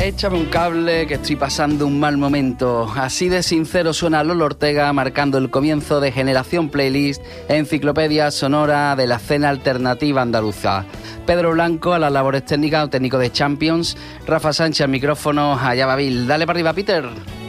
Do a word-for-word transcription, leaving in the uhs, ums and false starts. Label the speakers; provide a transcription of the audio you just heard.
Speaker 1: échame un cable que estoy pasando un mal momento. Así de sincero suena Lolo Ortega marcando el comienzo de Generación Playlist, enciclopedia sonora de la escena alternativa andaluza. Pedro Blanco a las labores técnicas, técnico de Champions, Rafa Sánchez al micrófono, allá va Bill. Dale para arriba, Peter.